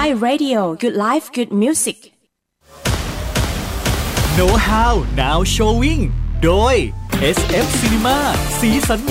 Thai Radio Good Life Good Music Know How Now Showing โดย SF Cinema สีสัน